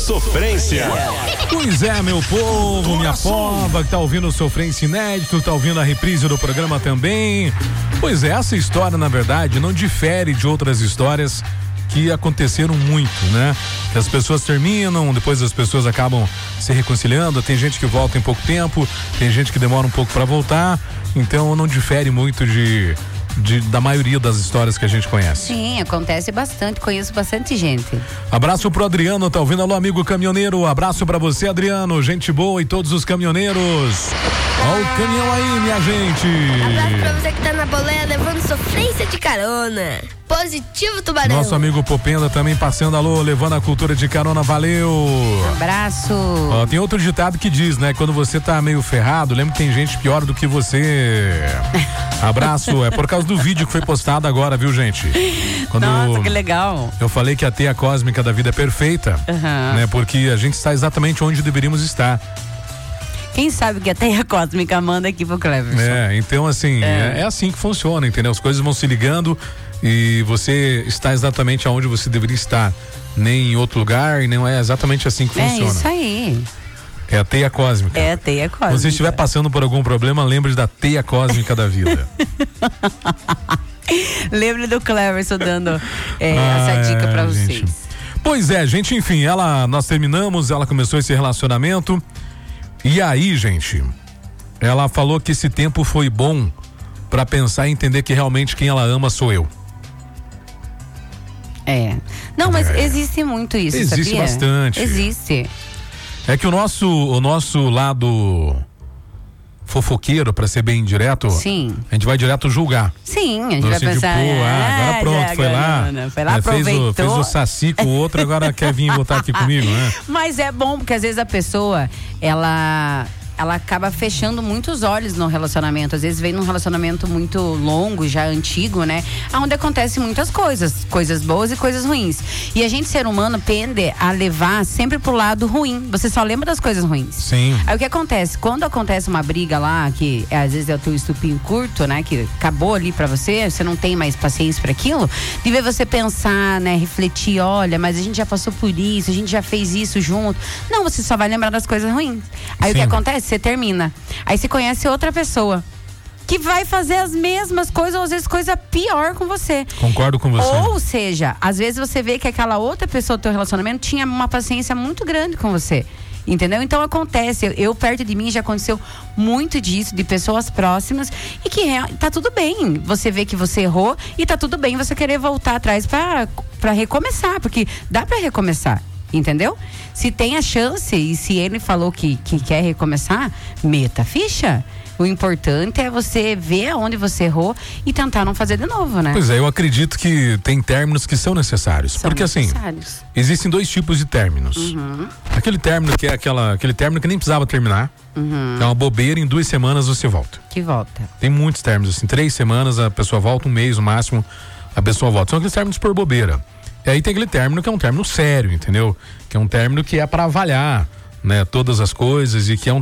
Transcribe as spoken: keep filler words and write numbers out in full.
Sofrência. Pois é, meu povo, minha pova, que tá ouvindo o Sofrência Inédito, tá ouvindo a reprise do programa também. Pois é, essa história, na verdade, não difere de outras histórias que aconteceram muito, né? Que as pessoas terminam, depois as pessoas acabam se reconciliando, tem gente que volta em pouco tempo, tem gente que demora um pouco pra voltar, então não difere muito de... De, da maioria das histórias que a gente conhece. Sim, acontece bastante, conheço bastante gente. Abraço pro Adriano, tá ouvindo? Alô, amigo caminhoneiro, abraço pra você, Adriano, gente boa e todos os caminhoneiros. Ó o caminhão aí, minha gente. Abraço pra você que tá na boleia levando sofrência de carona. Positivo, Tubarão. Nosso amigo Popenda também passando, alô, levando a cultura de carona, valeu. Abraço. Ó, tem outro ditado que diz, né? Quando você tá meio ferrado, lembra que tem gente pior do que você. Abraço, é por causa do vídeo que foi postado agora, viu, gente? Quando Nossa, que legal. Eu falei que a teia cósmica da vida é perfeita, uhum. né? Porque a gente está exatamente onde deveríamos estar. Quem sabe que a teia cósmica manda aqui pro Cleverson. É, então assim, é. É, é assim que funciona, entendeu? As coisas vão se ligando e você está exatamente aonde você deveria estar, nem em outro lugar, e não é exatamente assim que funciona. É isso aí. É a teia cósmica. É a teia cósmica. Se você estiver passando por algum problema, lembre da teia cósmica da vida. Lembre do Cleverson dando é, ah, essa dica pra vocês. Gente. Pois é, gente, enfim, ela, nós terminamos, ela começou esse relacionamento. E aí, gente, ela falou que esse tempo foi bom pra pensar e entender que realmente quem ela ama sou eu. É. Não, mas é. existe muito isso, existe sabia? bastante. Existe. É que o nosso, o nosso lado fofoqueiro, pra ser bem direto, sim, a gente vai direto julgar. Sim, a gente então, vai assim, pensar, tipo, pô, ah, agora pronto, já, foi lá, foi lá, né, aproveitou. Fez o, fez o saci com o outro, agora quer vir votar aqui comigo, né? Mas é bom, porque às vezes a pessoa, ela... ela acaba fechando muitos olhos no relacionamento. Às vezes vem num relacionamento muito longo, já antigo, né? Onde acontecem muitas coisas, coisas boas e coisas ruins. E a gente, ser humano, tende a levar sempre pro lado ruim. Você só lembra das coisas ruins. Sim. Aí o que acontece? Quando acontece uma briga lá, que é, às vezes é o teu estupinho curto, né? Que acabou ali pra você, você não tem mais paciência para aquilo, deve você pensar, né? Refletir, olha, mas a gente já passou por isso, a gente já fez isso junto. Não, você só vai lembrar das coisas ruins. Aí Sim. o que acontece? Você termina. Aí você conhece outra pessoa que vai fazer as mesmas coisas, ou às vezes coisa pior com você. Concordo com você. Ou seja, às vezes você vê que aquela outra pessoa do teu relacionamento tinha uma paciência muito grande com você. Entendeu? Então acontece, eu, eu perto de mim já aconteceu muito disso, de pessoas próximas, e que é, tá tudo bem, você vê que você errou e tá tudo bem você querer voltar atrás pra, pra recomeçar, porque dá pra recomeçar. Entendeu? Se tem a chance, e se ele falou que, que quer recomeçar, meta a ficha. O importante é você ver aonde você errou e tentar não fazer de novo, né? Pois é, eu acredito que tem términos que são necessários. São porque necessários. assim, existem dois tipos de términos. Uhum. Aquele término que é aquela, aquele término que nem precisava terminar. Uhum. É uma bobeira, em duas semanas você volta. Que volta. Tem muitos términos, assim, três semanas a pessoa volta, um mês no máximo, a pessoa volta. São aqueles términos por bobeira. E aí tem aquele término que é um término sério, entendeu? Que é um término que é para avaliar, né, todas as coisas, e que é um